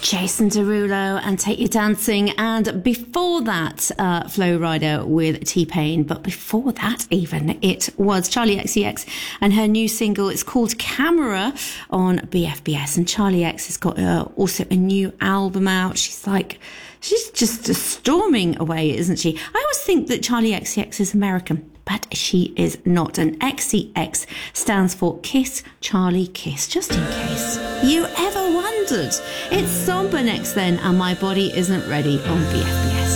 Jason Derulo and Take You Dancing, and before that Flo Rida with T-Pain, but before that even it was Charli XCX and her new single. It's called Camera on BFBS, and Charli X has got also a new album out. She's just storming away, isn't she? I always think that Charli XCX is American, but she is not. And XCX stands for Kiss Charlie Kiss, just in case you ever wondered. It's Somber next then, and My Body Isn't Ready on BFBS.